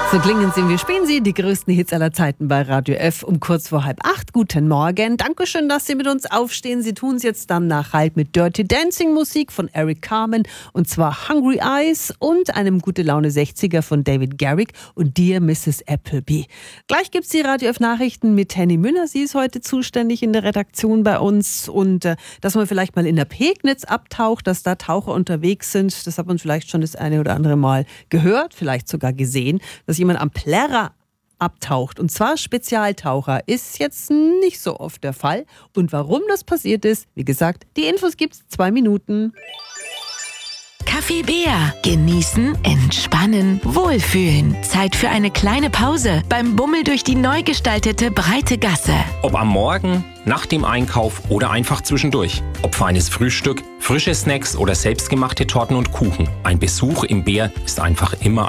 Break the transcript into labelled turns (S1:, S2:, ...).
S1: So klingen sie, wir spielen sie, die größten Hits aller Zeiten bei Radio F um kurz vor 7:30. Guten Morgen. Dankeschön, dass Sie mit uns aufstehen. Sie tun es jetzt dann nach halt mit Dirty Dancing Musik von Eric Carmen und zwar Hungry Eyes und einem gute Laune 60er von David Garrick und Dear Mrs. Appleby. Gleich gibt's die Radio F Nachrichten mit Henny Müller. Sie ist heute zuständig in der Redaktion bei uns und dass man vielleicht mal in der Pegnitz abtaucht, dass da Taucher unterwegs sind, das hat man vielleicht schon das eine oder andere Mal gehört, vielleicht sogar gesehen, dass jemand am Plärrer abtaucht, und zwar Spezialtaucher, ist jetzt nicht so oft der Fall. Und warum das passiert ist, wie gesagt, die Infos gibt's 2 Minuten.
S2: Kaffee Bär. Genießen, entspannen, wohlfühlen. Zeit für eine kleine Pause beim Bummel durch die neu gestaltete breite Gasse.
S3: Ob am Morgen, nach dem Einkauf oder einfach zwischendurch. Ob feines Frühstück, frische Snacks oder selbstgemachte Torten und Kuchen. Ein Besuch im Bär ist einfach immer